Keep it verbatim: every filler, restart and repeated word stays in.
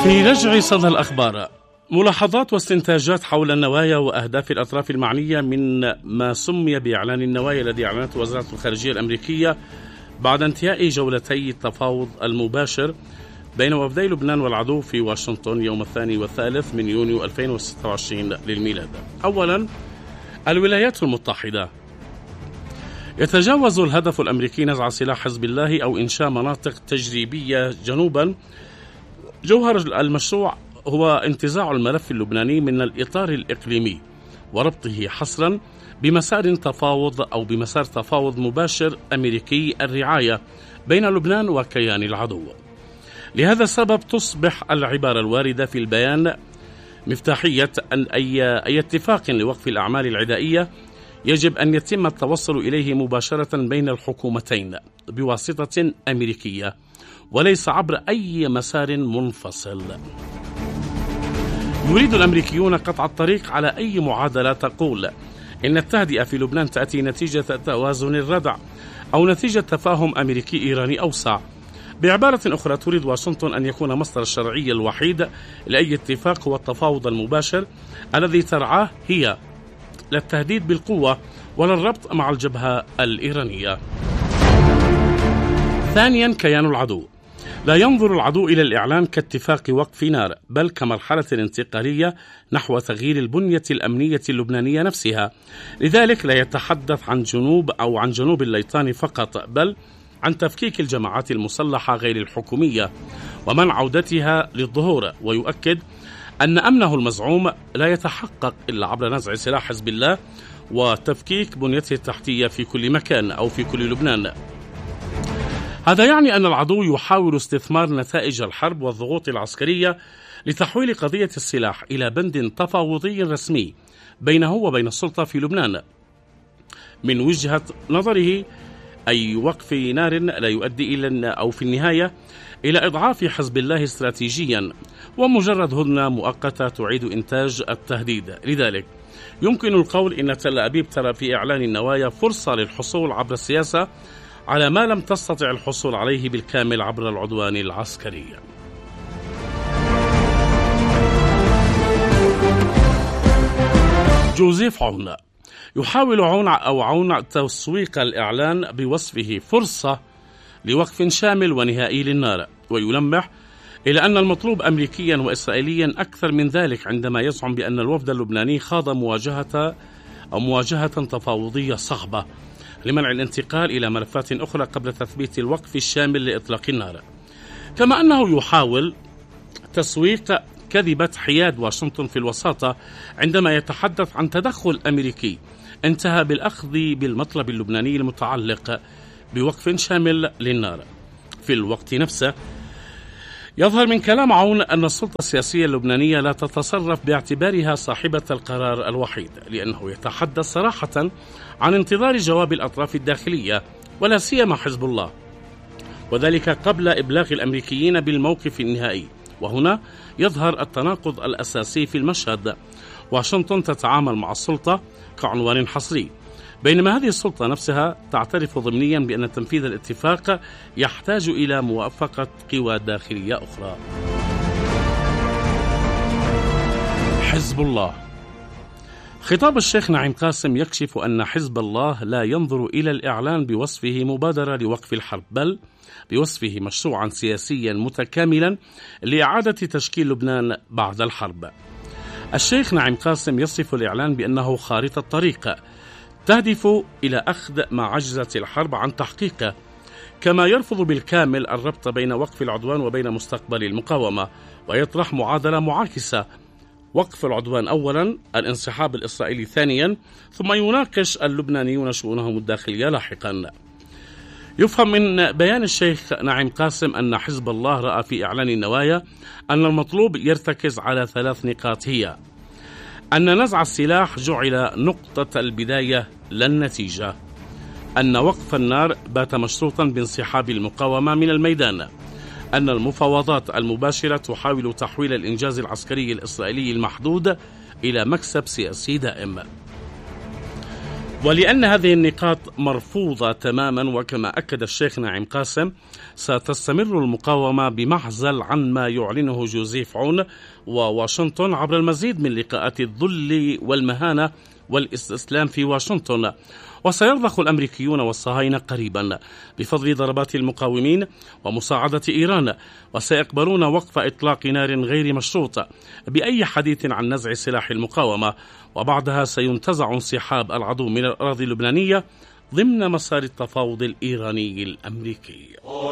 في رجع صدى الأخبار، ملاحظات واستنتاجات حول النوايا وأهداف الأطراف المعنية من ما سمي بإعلان النوايا الذي أعلنته وزارة الخارجية الأمريكية بعد انتهاء جولتي التفاوض المباشر بين وفدي لبنان والعدو في واشنطن يوم الثاني والثالث من يونيو ألفين وستة وعشرين للميلاد. أولا، الولايات المتحدة. يتجاوز الهدف الأمريكي نزع سلاح حزب الله أو إنشاء مناطق تجريبية جنوبا. جوهر المشروع هو انتزاع الملف اللبناني من الإطار الإقليمي وربطه حصرا بمسار تفاوض أو بمسار تفاوض مباشر أمريكي الرعاية بين لبنان وكيان العدو. لهذا السبب تصبح العبارة الواردة في البيان مفتاحية أن أي, أي اتفاق لوقف الأعمال العدائية يجب أن يتم التوصل إليه مباشرة بين الحكومتين بواسطة أمريكية وليس عبر أي مسار منفصل. يريد الأمريكيون قطع الطريق على أي معادلة تقول إن التهدئة في لبنان تأتي نتيجة توازن الردع أو نتيجة تفاهم أمريكي إيراني أوسع. بعبارة أخرى، تريد واشنطن أن يكون مصدر الشرعية الوحيد لأي اتفاق هو التفاوض المباشر الذي ترعاه هي لا التهديد بالقوة ولا الربط مع الجبهة الإيرانية. ثانيا، كيان العدو. لا ينظر العدو إلى الإعلان كاتفاق وقف نار، بل كمرحلة انتقالية نحو تغيير البنية الأمنية اللبنانية نفسها. لذلك لا يتحدث عن جنوب أو عن جنوب الليطاني فقط، بل عن تفكيك الجماعات المسلحة غير الحكومية ومنع عودتها للظهور، ويؤكد أن أمنه المزعوم لا يتحقق إلا عبر نزع سلاح حزب الله وتفكيك بنيته التحتية في كل مكان أو في كل لبنان. هذا يعني أن العدو يحاول استثمار نتائج الحرب والضغوط العسكرية لتحويل قضية السلاح إلى بند تفاوضي رسمي بينه وبين السلطة في لبنان. من وجهة نظره أي وقف نار لا يؤدي إلى أو في النهاية إلى إضعاف حزب الله استراتيجيا، ومجرد هدنة مؤقتة تعيد إنتاج التهديد. لذلك يمكن القول إن تل أبيب ترى في إعلان النوايا فرصة للحصول عبر السياسة على ما لم تستطع الحصول عليه بالكامل عبر العدوان العسكري. جوزيف عون. يحاول عون أو عون تسويق الإعلان بوصفه فرصة لوقف شامل ونهائي للنار، ويلمح إلى أن المطلوب أمريكيا وإسرائيليا أكثر من ذلك عندما يزعم بأن الوفد اللبناني خاض مواجهة أو مواجهة تفاوضية صعبة لمنع الانتقال إلى ملفات أخرى قبل تثبيت الوقف الشامل لإطلاق النار. كما أنه يحاول تسويق كذبة حياد واشنطن في الوساطة عندما يتحدث عن تدخل أمريكي انتهى بالأخذ بالمطلب اللبناني المتعلق بوقف شامل للنار. في الوقت نفسه يظهر من كلام عون أن السلطة السياسية اللبنانية لا تتصرف باعتبارها صاحبة القرار الوحيد، لأنه يتحدث صراحة عن انتظار جواب الأطراف الداخلية ولا سيما حزب الله، وذلك قبل إبلاغ الأمريكيين بالموقف النهائي. وهنا يظهر التناقض الأساسي في المشهد. واشنطن تتعامل مع السلطة كعنوان حصري، بينما هذه السلطة نفسها تعترف ضمنيا بأن تنفيذ الاتفاق يحتاج إلى موافقة قوى داخلية أخرى. حزب الله. خطاب الشيخ نعيم قاسم يكشف أن حزب الله لا ينظر إلى الإعلان بوصفه مبادرة لوقف الحرب، بل بوصفه مشروعا سياسيا متكاملا لإعادة تشكيل لبنان بعد الحرب. الشيخ نعيم قاسم يصف الإعلان بأنه خارطة طريق تهدف إلى أخذ ما عجزت الحرب عن تحقيقه، كما يرفض بالكامل الربط بين وقف العدوان وبين مستقبل المقاومة، ويطرح معادلة معاكسة: وقف العدوان أولا، الانسحاب الإسرائيلي ثانيا، ثم يناقش اللبنانيون شؤونهم الداخلية لاحقا. يفهم من بيان الشيخ نعيم قاسم أن حزب الله رأى في إعلان النوايا أن المطلوب يرتكز على ثلاث نقاط، هي أن نزع السلاح جعل نقطة البداية لا النتيجة، أن وقف النار بات مشروطا بانسحاب المقاومة من الميدان، أن المفاوضات المباشرة تحاول تحويل الإنجاز العسكري الإسرائيلي المحدود إلى مكسب سياسي دائم. ولأن هذه النقاط مرفوضة تماما، وكما أكد الشيخ ناعم قاسم ستستمر المقاومة بمعزل عن ما يعلنه جوزيف عون وواشنطن عبر المزيد من لقاءات الذل والمهانة والاستسلام في واشنطن. وسيرضخ الأمريكيون والصهاينة قريبا بفضل ضربات المقاومين ومساعدة إيران، وسيقبلون وقف إطلاق نار غير مشروط بأي حديث عن نزع سلاح المقاومة، وبعدها سينتزع انسحاب العدو من الأراضي اللبنانية ضمن مسار التفاوض الإيراني الأمريكي.